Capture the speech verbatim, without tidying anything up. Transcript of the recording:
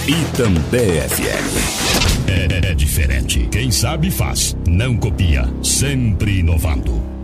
Itambé F M. É, é diferente. Quem sabe faz. Não copia. Sempre inovando.